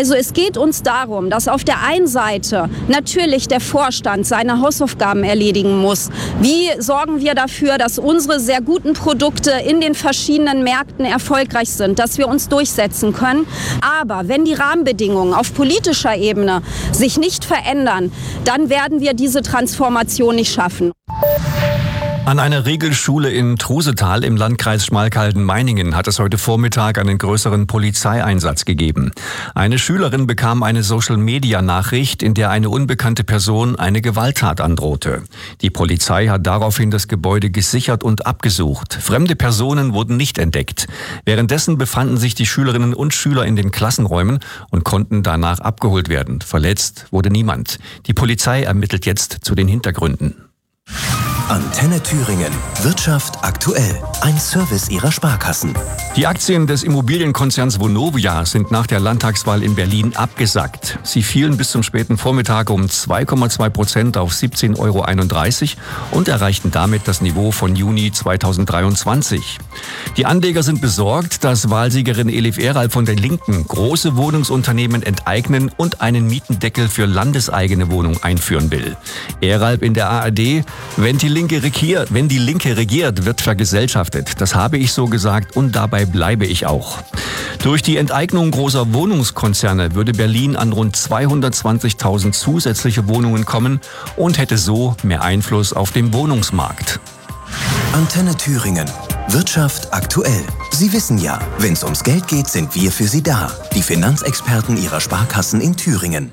Also es geht uns darum, dass auf der einen Seite natürlich der Vorstand seine Hausaufgaben erledigen muss. Wie sorgen wir dafür, dass unsere sehr guten Produkte in den verschiedenen Märkten erfolgreich sind, dass wir uns durchsetzen können. Aber wenn die Rahmenbedingungen auf politischer Ebene sich nicht verändern, dann werden wir diese Transformation nicht schaffen. An einer Regelschule in Trusetal im Landkreis Schmalkalden-Meiningen hat es heute Vormittag einen größeren Polizeieinsatz gegeben. Eine Schülerin bekam eine Social-Media-Nachricht, in der eine unbekannte Person eine Gewalttat androhte. Die Polizei hat daraufhin das Gebäude gesichert und abgesucht. Fremde Personen wurden nicht entdeckt. Währenddessen befanden sich die Schülerinnen und Schüler in den Klassenräumen und konnten danach abgeholt werden. Verletzt wurde niemand. Die Polizei ermittelt jetzt zu den Hintergründen. Antenne Thüringen. Wirtschaft aktuell. Ein Service Ihrer Sparkassen. Die Aktien des Immobilienkonzerns Vonovia sind nach der Landtagswahl in Berlin abgesackt. Sie fielen bis zum späten Vormittag um 2,2% auf 17,31 € und erreichten damit das Niveau von Juni 2023. Die Anleger sind besorgt, dass Wahlsiegerin Elif Eralp von der Linken große Wohnungsunternehmen enteignen und einen Mietendeckel für landeseigene Wohnungen einführen will. Eralp in der ARD: Wenn die Linke regiert, wird vergesellschaftet. Das habe ich so gesagt und dabei bleibe ich auch. Durch die Enteignung großer Wohnungskonzerne würde Berlin an rund 220.000 zusätzliche Wohnungen kommen und hätte so mehr Einfluss auf den Wohnungsmarkt. Antenne Thüringen. Wirtschaft aktuell. Sie wissen ja, wenn es ums Geld geht, sind wir für Sie da. Die Finanzexperten Ihrer Sparkassen in Thüringen.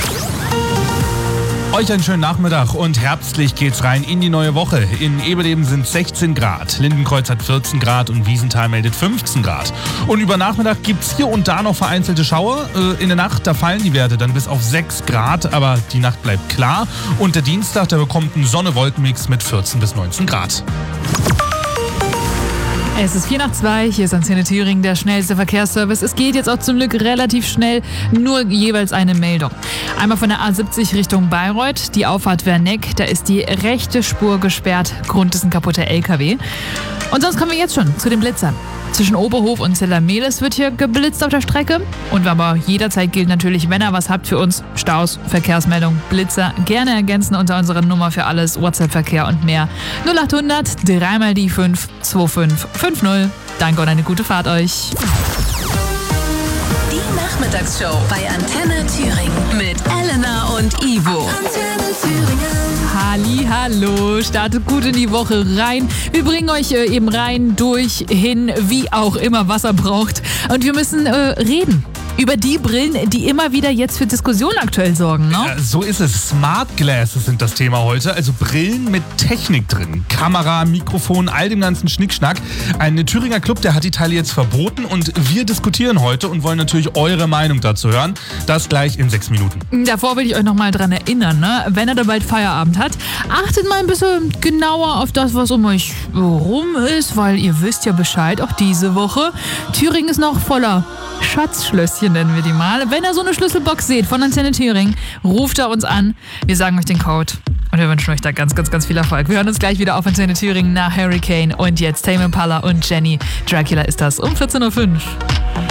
Euch einen schönen Nachmittag und herbstlich geht's rein in die neue Woche. In Eberleben sind 16 Grad, Lindenkreuz hat 14 Grad und Wiesenthal meldet 15 Grad. Und über Nachmittag gibt's hier und da noch vereinzelte Schauer. In der Nacht, da fallen die Werte dann bis auf 6 Grad, aber die Nacht bleibt klar. Und der Dienstag, der bekommt einen Sonne-Wolken-Mix mit 14 bis 19 Grad. Es ist 2:04, hier ist Antenne Thüringen, der schnellste Verkehrsservice. Es geht jetzt auch zum Glück relativ schnell, nur jeweils eine Meldung. Einmal von der A70 Richtung Bayreuth, die Auffahrt Werneck, da ist die rechte Spur gesperrt, Grund ist ein kaputter LKW. Und sonst kommen wir jetzt schon zu den Blitzern. Zwischen Oberhof und Zellermeles wird hier geblitzt auf der Strecke. Und aber jederzeit gilt natürlich, wenn ihr was habt für uns, Staus, Verkehrsmeldung, Blitzer, gerne ergänzen unter unserer Nummer für alles, WhatsApp-Verkehr und mehr. 0800 3 die 5 2550. Danke und eine gute Fahrt euch. Die Nachmittagsshow bei Antenne Thüringen mit Elena und Ivo. Antenne Thüringen. Hallo, startet gut in die Woche rein. Wir bringen euch eben rein, durch, hin, wie auch immer, was er braucht. Und wir müssen reden über die Brillen, die immer wieder jetzt für Diskussionen aktuell sorgen, ne? Ja, so ist es. Smart Glasses sind das Thema heute. Also Brillen mit Technik drin. Kamera, Mikrofon, all dem ganzen Schnickschnack. Ein Thüringer Club, der hat die Teile jetzt verboten und wir diskutieren heute und wollen natürlich eure Meinung dazu hören. Das gleich in 6 Minuten. Davor will ich euch nochmal dran erinnern, ne? Wenn er da bald Feierabend hat, achtet mal ein bisschen genauer auf das, was um euch rum ist, weil ihr wisst ja Bescheid, auch diese Woche. Thüringen ist noch voller Schatzschlösschen, nennen wir die mal. Wenn ihr so eine Schlüsselbox seht von Antenne Thüringen, ruft er uns an. Wir sagen euch den Code und wir wünschen euch da ganz, ganz, ganz viel Erfolg. Wir hören uns gleich wieder auf Antenne Thüringen nach Hurricane und jetzt Tame Impala und Jenny. Dracula ist das um 14:05 Uhr.